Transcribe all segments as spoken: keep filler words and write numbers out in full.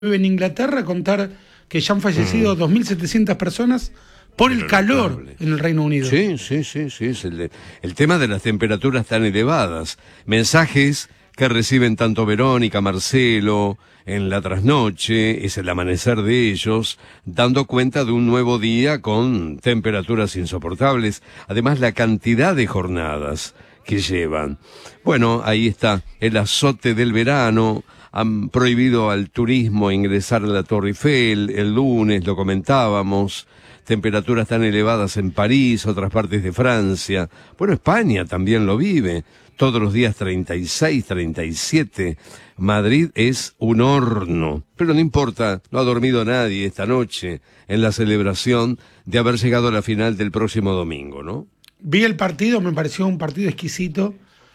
en Inglaterra contar que ya han fallecido mm. dos mil setecientas personas por el calor notable. En el Reino Unido. Sí, sí, sí, sí. Es el, de, el tema de las temperaturas tan elevadas. Mensajes que reciben tanto Verónica, Marcelo, en la trasnoche, es el amanecer de ellos, dando cuenta de un nuevo día con temperaturas insoportables. Además, la cantidad de jornadas que llevan. Bueno, ahí está el azote del verano. Han prohibido al turismo ingresar a la Torre Eiffel el lunes, lo comentábamos. Temperaturas tan elevadas en París, otras partes de Francia. Bueno, España también lo vive. Todos los días treinta y seis, treinta y siete. Madrid es un horno. Pero no importa, no ha dormido nadie esta noche en la celebración de haber llegado a la final del próximo domingo, ¿no? Vi el partido, me pareció un partido exquisito.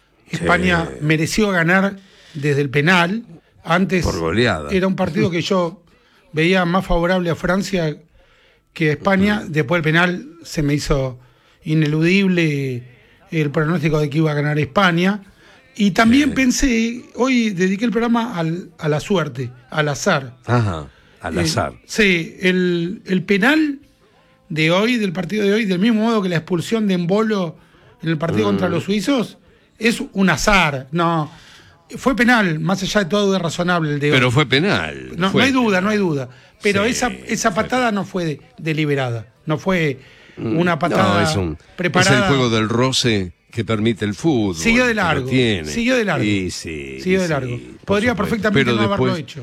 España sí. mereció ganar desde el penal. Antes por goleada. Era un partido que yo veía más favorable a Francia que a España. Uh-huh. Después del penal se me hizo ineludible el pronóstico de que iba a ganar España. Y también sí. pensé, hoy dediqué el programa al, a la suerte, al azar. Ajá, al azar. Eh, sí, el, el penal de hoy, del partido de hoy, del mismo modo que la expulsión de Embolo en el partido uh-huh. contra los suizos, es un azar, no... Fue penal, más allá de todo es razonable el de hoy. Pero fue penal. No, fue no hay duda, penal. no hay duda. Pero sí, esa esa patada no fue de, deliberada. No fue una patada no, es un, preparada. Es el juego del roce que permite el fútbol. Siguió de largo. Siguió de largo. Sí, sí, Siguió de sí, largo. Podría por perfectamente pero no después, haberlo hecho.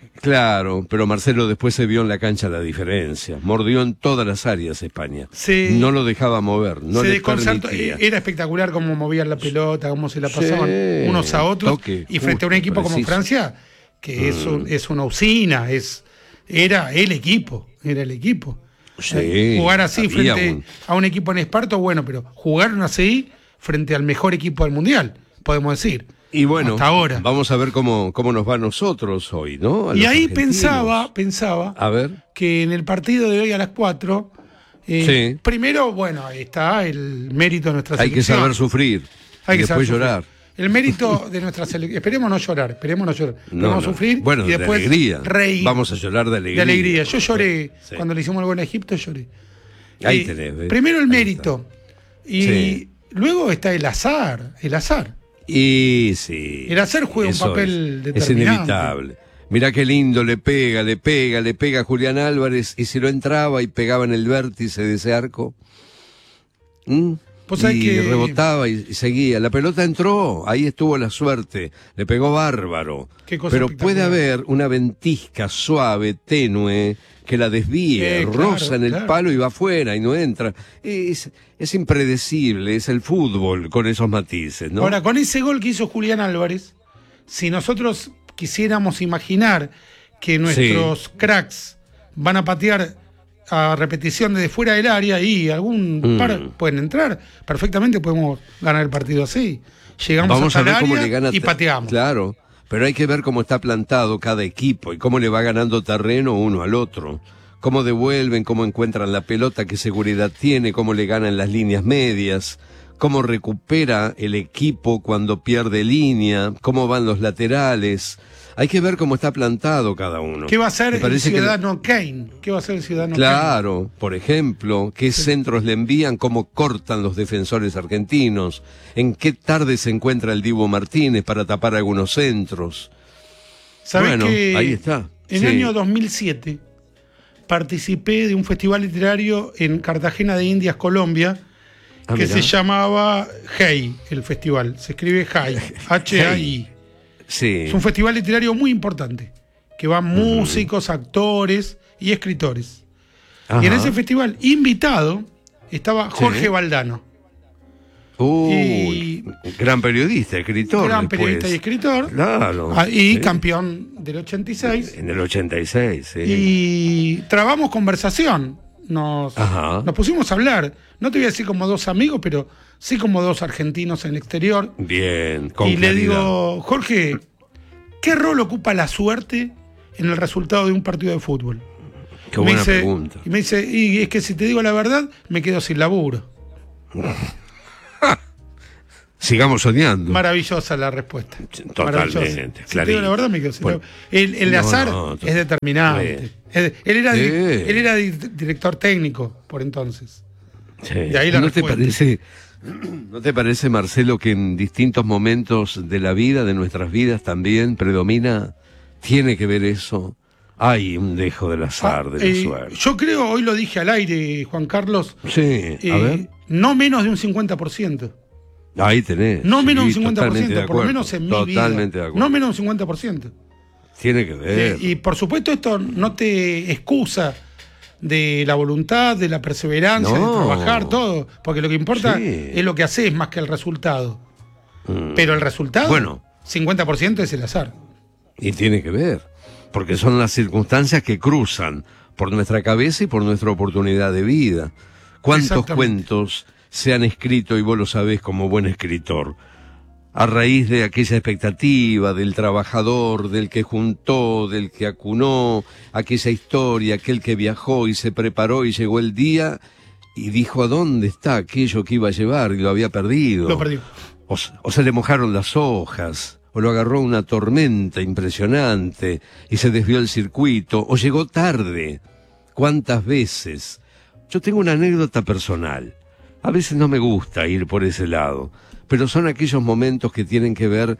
Claro, pero Marcelo después se vio en la cancha la diferencia. Mordió en todas las áreas España. Sí. No lo dejaba mover, no se le permitía. Era espectacular cómo movían la pelota, cómo se la pasaban sí. unos a otros. Toque, y frente justo, a un equipo preciso. Como Francia, que mm. es, un, es una usina, es era el equipo, era el equipo. Sí, jugar así frente un... a un equipo en Esparto, bueno, pero jugaron así frente al mejor equipo del Mundial, podemos decir. Y bueno, hasta ahora. Vamos a ver cómo, cómo nos va a nosotros hoy, ¿no? A y ahí pensaba, pensaba a ver. que en el partido de hoy a las cuatro, eh, sí. primero, bueno, ahí está el mérito de nuestra Hay selección. que saber sufrir Hay y que después saber llorar. Sufrir. El mérito de nuestra selección, esperemos no llorar, esperemos no llorar, no, vamos no. a sufrir bueno, y después de alegría. reír. Vamos a llorar de alegría. De alegría, yo lloré sí. cuando le hicimos el gol a Egipto, lloré. Ahí eh, tenés. ¿ves? Primero el mérito y sí. luego está el azar, el azar. Y sí. El azar juega un papel es, determinante. Es inevitable. Mirá qué lindo, le pega, le pega, le pega a Julián Álvarez, y si lo entraba y pegaba en el vértice de ese arco, ¿Mm? Pues y que... rebotaba y, y seguía. La pelota entró, ahí estuvo la suerte, le pegó bárbaro. Qué cosa Pero puede haber una ventisca suave, tenue, que la desvíe, eh, roza claro, en el claro. palo y va afuera y no entra. Es, es impredecible, es el fútbol con esos matices, ¿no? Ahora, con ese gol que hizo Julián Álvarez, si nosotros quisiéramos imaginar que nuestros sí. cracks van a patear a repetición desde fuera del área y algún mm. par pueden entrar, perfectamente podemos ganar el partido así. Llegamos Vamos hasta a ver el cómo área le gana y pateamos. Claro. Pero hay que ver cómo está plantado cada equipo y cómo le va ganando terreno uno al otro. Cómo devuelven, cómo encuentran la pelota, qué seguridad tiene, cómo le ganan las líneas medias, cómo recupera el equipo cuando pierde línea, cómo van los laterales. Hay que ver cómo está plantado cada uno. ¿Qué va a hacer el Ciudadano que... Kane? ¿Qué va a hacer el Ciudadano claro, Kane? Claro, por ejemplo, qué sí. centros le envían, cómo cortan los defensores argentinos, en qué tarde se encuentra el Dibu Martínez para tapar algunos centros. ¿Sabés bueno, que ahí está. En sí. el año dos mil siete participé de un festival literario en Cartagena de Indias, Colombia, ah, que mirá. se llamaba Hey, el festival. Se escribe Hey, H A I. Sí. Es un festival literario muy importante, que van músicos, uh-huh. actores y escritores. Ajá. Y en ese festival, invitado, estaba Jorge sí. Valdano. Uh, y gran periodista, escritor. Gran después. periodista y escritor. Claro. Y sí. campeón del ochenta y seis. En el ochenta y seis, sí. Y trabamos conversación. Nos, nos pusimos a hablar. No te voy a decir como dos amigos, pero sí como dos argentinos en el exterior. Bien, con Y claridad. le digo, Jorge, ¿qué rol ocupa la suerte en el resultado de un partido de fútbol? Qué buena dice, pregunta. Y me dice, y es que si te digo la verdad, me quedo sin laburo. sigamos soñando. Maravillosa la respuesta. Totalmente, si te digo la verdad, me quedo sin bueno, el, el no, azar no, es determinante. Él, él, era, sí. él era director técnico por entonces. Sí. De ahí la ¿No te respuesta. parece, ¿No te parece, Marcelo, que en distintos momentos de la vida, de nuestras vidas también predomina, tiene que ver eso? Hay un dejo del azar, Ah, de la eh, suerte. Yo creo, hoy lo dije al aire, Juan Carlos, Sí, eh, a ver. no menos de un cincuenta por ciento. Ahí tenés. No menos de un sí, cincuenta por ciento, totalmente de por lo acuerdo, menos en mi Totalmente vida. de acuerdo. No menos de un cincuenta por ciento. Tiene que ver. Eh, y por supuesto esto no te excusa de la voluntad, de la perseverancia, No. de trabajar, todo. Porque lo que importa Sí. es lo que haces más que el resultado. Mm. Pero el resultado, Bueno. cincuenta por ciento es el azar. Y tiene que ver, porque son las circunstancias que cruzan por nuestra cabeza y por nuestra oportunidad de vida. ¿Cuántos Exactamente. cuentos se han escrito, y vos lo sabés como buen escritor, a raíz de aquella expectativa del trabajador, del que juntó, del que acunó, aquella historia, aquel que viajó y se preparó y llegó el día y dijo a dónde está aquello que iba a llevar y lo había perdido? Lo perdió. O, o se le mojaron las hojas, o lo agarró una tormenta impresionante y se desvió el circuito, o llegó tarde. ¿Cuántas veces? Yo tengo una anécdota personal. A veces no me gusta ir por ese lado, pero son aquellos momentos que tienen que ver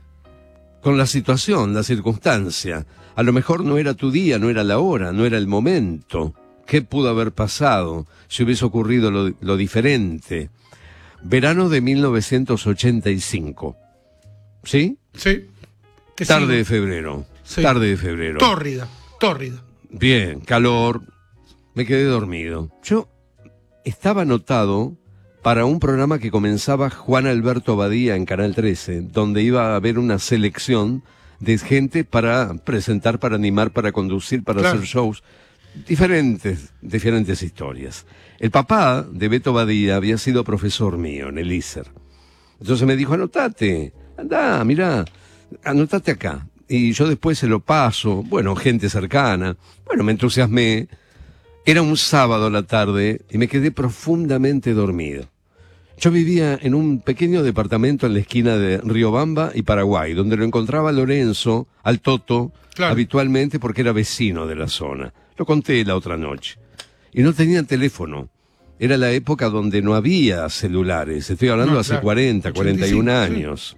con la situación, la circunstancia. A lo mejor no era tu día, no era la hora, no era el momento. ¿Qué pudo haber pasado si hubiese ocurrido lo, lo diferente? Verano de mil novecientos ochenta y cinco. ¿Sí? Sí. Te Tarde sigo. de febrero. Sí. Tarde de febrero. Tórrida, tórrida. Bien, calor. Me quedé dormido. Yo estaba anotado para un programa que comenzaba Juan Alberto Badía en Canal trece, donde iba a haber una selección de gente para presentar, para animar, para conducir, para Claro. hacer shows. Diferentes, diferentes historias. El papá de Beto Badía había sido profesor mío en el I S E R. Entonces me dijo, anotate, andá, mirá, anotate acá. Y yo después se lo paso, bueno, gente cercana. Bueno, me entusiasmé. Era un sábado a la tarde y me quedé profundamente dormido. Yo vivía en un pequeño departamento en la esquina de Riobamba y Paraguay, donde lo encontraba Lorenzo, al Toto, Claro. habitualmente porque era vecino de la zona. Lo conté la otra noche. Y no tenían teléfono. Era la época donde no había celulares. Estoy hablando No, hace claro. cuarenta, cuarenta y un ochenta y cinco, años.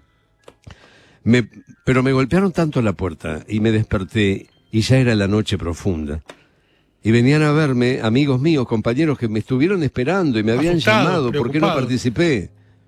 Me, pero me golpearon tanto la puerta y me desperté y ya era la noche profunda. Y venían a verme amigos míos, compañeros que me estuvieron esperando y me habían Asustado, llamado. ¿Por qué no preocupado. participé?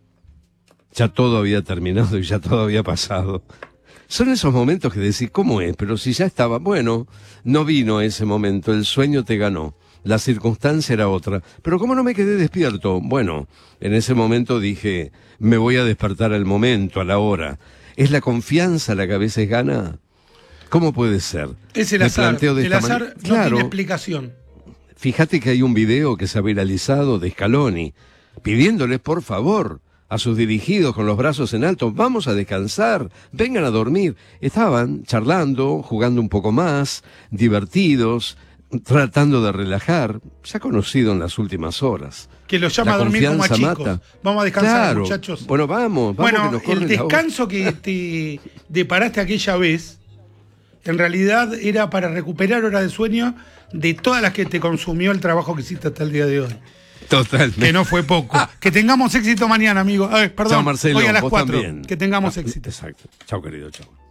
Ya todo había terminado y ya todo había pasado. Son esos momentos que decís, ¿cómo es? Pero si ya estaba, bueno, no vino ese momento, el sueño te ganó, la circunstancia era otra. Pero ¿cómo no me quedé despierto? Bueno, en ese momento dije, me voy a despertar al momento, a la hora. ¿Es la confianza la que a veces gana? ¿Cómo puede ser? Es el Me azar. planteo de El esta azar manera. no Claro. tiene explicación. Fíjate que hay un video que se ha viralizado de Scaloni, pidiéndoles por favor a sus dirigidos con los brazos en alto, vamos a descansar, vengan a dormir. Estaban charlando, jugando un poco más, divertidos, tratando de relajar. Se ha conocido en las últimas horas. Que los llama La a dormir como a confianza chicos. mata. Vamos a descansar, Claro. muchachos. Bueno, vamos, vamos que Bueno, nos corren el la hora. descanso que te deparaste aquella vez, en realidad era para recuperar horas de sueño de todas las que te consumió el trabajo que hiciste hasta el día de hoy. Totalmente. Que no fue poco. Que tengamos éxito mañana, amigo. Ay, perdón, Chao, Marcelo. hoy a las vos cuatro. también. Que tengamos Ah, éxito. Exacto. Chao, querido, chao.